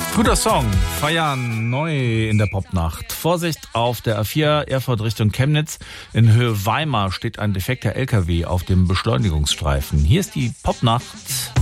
Guter Song, feiern neu in der Popnacht. Vorsicht auf der A4 Erfurt Richtung Chemnitz. In Höhe Weimar steht ein defekter LKW auf dem Beschleunigungsstreifen. Hier ist die Popnacht.